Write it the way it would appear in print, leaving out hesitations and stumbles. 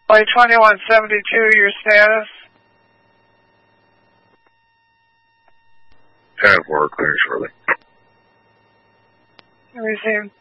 Flight 2172, your status? 10-4, clear shortly. Received.